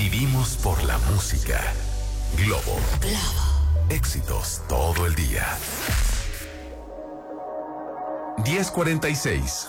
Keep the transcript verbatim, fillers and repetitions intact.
Vivimos por la música. Globo. Globo. Éxitos todo el día. diez cuarenta y seis.